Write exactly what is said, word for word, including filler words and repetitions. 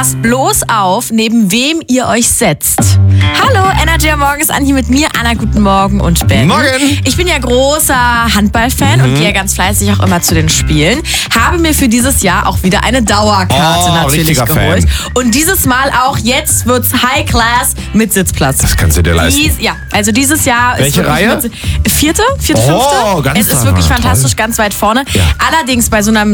passt bloß auf, neben wem ihr euch setzt. Hallo, Energy am Morgen ist Anni mit mir. Anna, guten Morgen und Ben. Morgen. Ich bin ja großer Handballfan mhm. und gehe ganz fleißig auch immer zu den Spielen. Habe mir für dieses Jahr auch wieder eine Dauerkarte oh, natürlich geholt. Fan. Und dieses Mal auch, jetzt wird's High Class mit Sitzplatz. Das kannst du dir leisten. Dies, ja, also dieses Jahr Welche ist Reihe? Mit, vierte, vierte, oh, fünfte. Ganz es ist wirklich fantastisch, ganz weit vorne. Ja. Allerdings bei so einem